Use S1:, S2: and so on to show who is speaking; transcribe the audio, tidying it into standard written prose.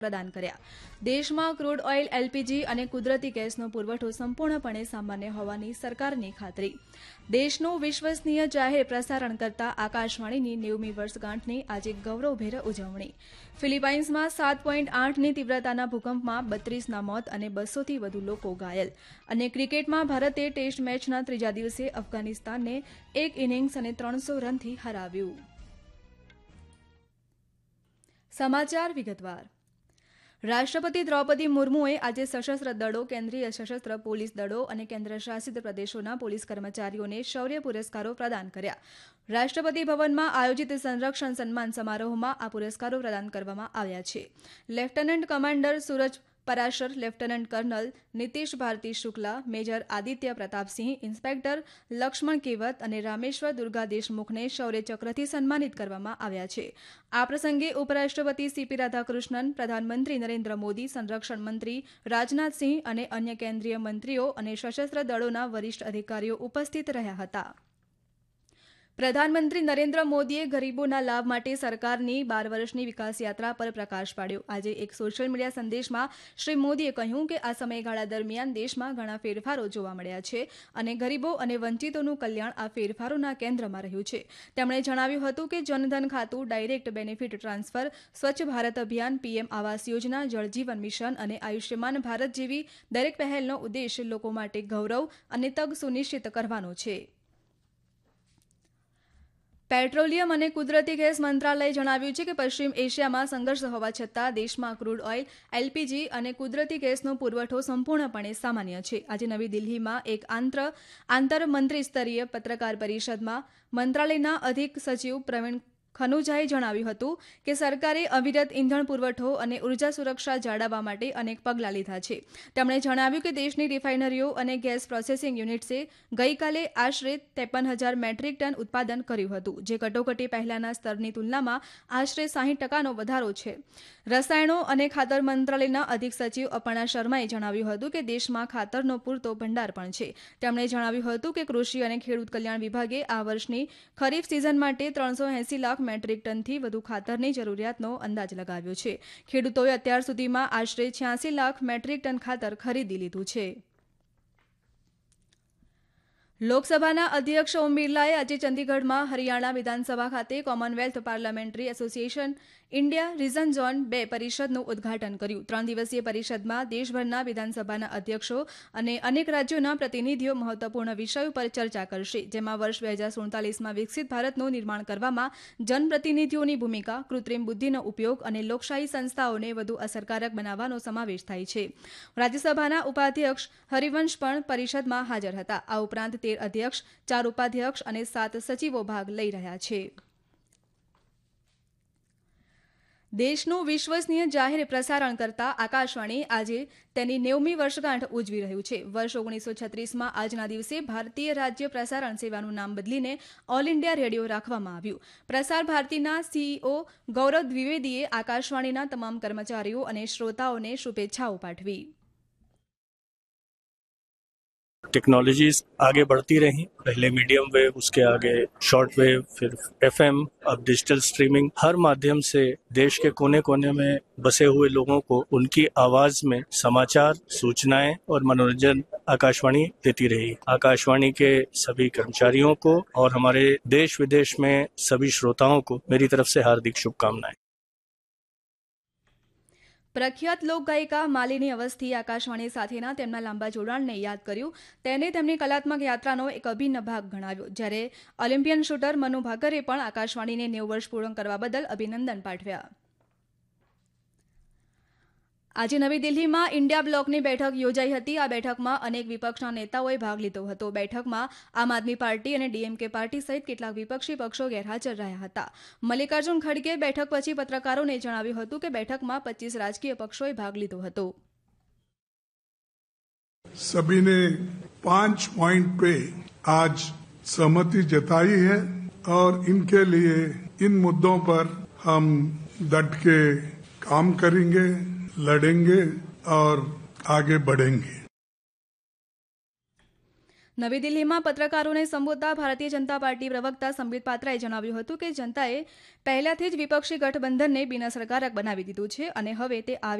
S1: પ્રદાન કર્યા. દેશમાં ક્રૂડ ઓઇલ, એલપીજી અને કુદરતી ગેસનો પુરવઠો સંપૂર્ણપણે સામાન્ય હોવાની સરકારની ખાતરી. દેશનું વિશ્વસનીય જાહેર પ્રસારણ કરતા આકાશવાણીની 90મી વર્ષગાંઠની આજે ગૌરવભેર ઉજવણી. ફિલિપાઇન્સમાં 7.8ની તીવ્રતાના ભૂકંપમાં 32ના મોત અને 200થી વધુ લોકો ઘાયલ. અને ક્રિકેટમાં ભારતે ટેસ્ટ મેચના ત્રીજા દિવસે અફઘાનિસ્તાનને 1 ઇનિંગ્સ અને 300 રનથી હરાવ્યું. સમાચાર વિગતવાર. રાષ્ટ્રપતિ દ્રૌપદી મુર્મુએ આજે સશસ્ત્ર દળો, કેન્દ્રીય સશસ્ત્ર પોલીસ દળો અને કેન્દ્રશાસિત પ્રદેશોના પોલીસ કર્મચારીઓને શૌર્ય પુરસ્કારો પ્રદાન કર્યા. રાષ્ટ્રપતિ ભવનમાં આયોજિત સંરક્ષણ સન્માન સમારોહમાં આ પુરસ્કારો પ્રદાન કરવામાં આવ્યા છે. લેફ્ટનન્ટ કમાન્ડર સૂરજ Parashar, lieutenant kernel Nitish Bharati Shukla, major Aditya Pratapsinh, inspector Lakshman કેવત અને રામેશ્વર દુર્ગા દેશમુખને શૌર્ય ચક્રથી સન્માનિત કરવામાં આવ્યા છે. આ પ્રસંગે ઉપરાષ્ટ્રપતિ સીપી રાધાકૃષ્ણન, પ્રધાનમંત્રી નરેન્દ્ર મોદી, સંરક્ષણ મંત્રી રાજનાથસિંહ અને અન્ય કેન્દ્રીય મંત્રીઓ અને સશસ્ત્ર દળોના વરિષ્ઠ અધિકારીઓ ઉપસ્થિત રહ્યા હતા. પ્રધાનમંત્રી નરેન્દ્ર મોદીએ ગરીબોના લાભ માટે સરકારની 12 વર્ષની વિકાસ યાત્રા પર પ્રકાશ પાડ્યો. આજે એક સોશિયલ મીડિયા સંદેશમાં શ્રી મોદીએ કહ્યું કે આ સમયગાળા દરમિયાન દેશમાં ઘણા ફેરફારો જોવા મળ્યા છે અને ગરીબો અને વંચિતોનું કલ્યાણ આ ફેરફારોના કેન્દ્રમાં રહ્યું છે. તેમણે જણાવ્યું હતું કે જનધન ખાતું, ડાયરેક્ટ બેનિફિટ ટ્રાન્સફર, સ્વચ્છ ભારત અભિયાન, પીએમ આવાસ યોજના, જળ જીવન મિશન અને આયુષ્યમાન ભારત જેવી દરેક પહેલનો ઉદ્દેશ લોકો માટે ગૌરવ અને તક સુનિશ્ચિત કરવાનો છે. પેટ્રોલિયમ અને કુદરતી ગેસ મંત્રાલયે જણાવ્યું છે કે પશ્ચિમ એશિયામાં સંઘર્ષ હોવા છતાં દેશમાં ક્રૂડ ઓઇલ, એલપીજી અને કુદરતી ગેસનો પુરવઠો સંપૂર્ણપણે સામાન્ય છે. આજે નવી દિલ્હીમાં એક આંતર મંત્રી સ્તરીય પત્રકાર પરિષદમાં મંત્રાલયના અધિક સચિવ પ્રવીણ ખનુજાએ જણાવ્યું હતું કે સરકારે અવિરત ઇંધણ પુરવઠો અને ઉર્જા સુરક્ષા જાળવવા માટે અનેક પગલાં લીધા છે. તેમણે જણાવ્યું કે દેશની રિફાઇનરીઓ અને ગેસ પ્રોસેસિંગ યુનિટ્સે ગઈકાલે આશરે 53,000 મેટ્રિક ટન ઉત્પાદન કર્યું હતું, જે કટોકટી પહેલાના સ્તરની તુલનામાં આશરે 60%નો વધારો છે. રસાયણો અને ખાતર મંત્રાલયના અધિક સચિવ અપર્ણા શર્માએ જણાવ્યું હતું કે દેશમાં ખાતરનો પૂરતો ભંડાર પણ છે. તેમણે જણાવ્યું હતું કે કૃષિ અને ખેડૂત કલ્યાણ વિભાગે આ વર્ષની ખરીફ સિઝન માટે 380 લાખ મેટ્રિક ટનથી વધુ ખાતરની જરૂરિયાતનો અંદાજ લગાવ્યો છે. ખેડૂતોએ અત્યાર સુધીમાં આશરે 86 લાખ મેટ્રિક ટન ખાતર ખરીદી લીધું છે. લોકસભાના અધ્યક્ષ ઓમ બિરલાએ આજે ચંદીગઢમાં હરિયાણા વિધાનસભા ખાતે Commonwealth parliamentary association India reason zone 2 પરિષદનું ઉદ્ઘાટન કર્યું. 3 દિવસીય પરિષદમાં દેશભરના વિધાનસભાના અધ્યક્ષો અને અનેક રાજ્યોના પ્રતિનિધિઓ મહત્વપૂર્ણ વિષયો પર ચર્ચા કરશે, જેમાં વર્ષ 2047માં વિકસિત ભારતનું નિર્માણ કરવામાં જનપ્રતિનિધિઓની ભૂમિકા, કૃત્રિમ બુદ્ધિનો ઉપયોગ અને લોકશાહી સંસ્થાઓને વધુ અસરકારક બનાવવાનો સમાવેશ થાય છે. રાજ્યસભાના ઉપાધ્યક્ષ હરિવંશ પણ પરિષદમાં હાજર હતા. આ ઉપરાંત 13 અધ્યક્ષ, 4 ઉપાધ્યક્ષ અને 7 સચિવો ભાગ લઈ રહ્યા છે. દેશનું વિશ્વસનીય જાહેર પ્રસારણ કરતા આકાશવાણી આજે તેની 90મી વર્ષગાંઠ ઉજવી રહ્યું છે. વર્ષ 1936માં આજના દિવસે ભારતીય રાજ્ય પ્રસારણ સેવાનું નામ બદલીને ઓલ ઇન્ડિયા રેડિયો રાખવામાં આવ્યું. પ્રસાર ભારતીના સીઈઓ ગૌરવ દ્વિવેદીએ આકાશવાણીના તમામ કર્મચારીઓ અને શ્રોતાઓને શુભેચ્છાઓ પાઠવી.
S2: टेक्नोलॉजीज आगे बढ़ती रही, पहले मीडियम वेव, उसके आगे शॉर्ट वेव, फिर एफएम, अब डिजिटल स्ट्रीमिंग. हर माध्यम से देश के कोने कोने में बसे हुए लोगों को उनकी आवाज में समाचार, सूचनाएं और मनोरंजन आकाशवाणी देती रही. आकाशवाणी के सभी कर्मचारियों को और हमारे देश विदेश में सभी श्रोताओं को मेरी तरफ से हार्दिक शुभकामनाएं.
S1: પ્રખ્યાત લોકગાયિકા માલિની અવસ્થી આકાશવાણી સાથેના તેમના લાંબા જોડાણને યાદ કર્યું. તેને તેમની કલાત્મક યાત્રાનો એક અભિન્ન ભાગ ગણાવ્યો. જ્યારે ઓલિમ્પિયન શૂટર મનુ ભાકરે પણ આકાશવાણીને 90 વર્ષ પૂર્ણ કરવા બદલ અભિનંદન પાઠવ્યા. આજે નવી દિલ્હીમાં ઇન્ડિયા બ્લોકની બેઠક યોજાઈ હતી. આ બેઠકમાં અનેક વિપક્ષના નેતાઓએ ભાગ લીધો હતો. બેઠકમાં આમ આદમી પાર્ટી અને ડીએમકે પાર્ટી સહિત કેટલાક વિપક્ષી પક્ષો ગેરહાજર રહ્યા હતા. મલ્લિકાર્જુન ખડગે બેઠક પછી પત્રકારોને જણાવ્યું હતું કે બેઠકમાં 25 રાજકીય પક્ષોએ ભાગ લીધો હતો.
S3: सभी ने 5 पॉइंट पे आज सहमति जताई है और इनके लिए इन मुद्दों पर हम डट के काम करेंगे, लड़ेंगे और आगे बढ़ेंगे.
S1: નવી દિલ્હીમાં પત્રકારોને સંબોધતા ભારતીય જનતા પાર્ટી પ્રવક્તા સંબિત પાત્રાએ જણાવ્યું હતું કે જનતાએ પહેલાથી જ વિપક્ષી ગઠબંધનને બિનઅસરકારક બનાવી દીધું છે અને હવે તે આવી